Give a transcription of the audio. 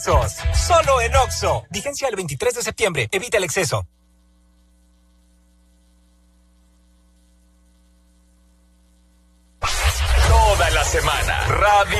Solo en Oxxo. Vigencia el 23 de septiembre. Evita el exceso. Toda la semana. Radio